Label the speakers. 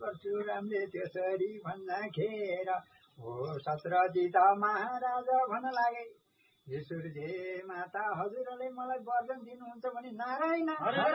Speaker 1: परशुरामले त्यसरी भन्दाखेरि हो सत्रजिता महाराजा भन्न लागे हे सूर्य माता हजुरले मलाई वरदान दिनुहुन्छ भने नारायण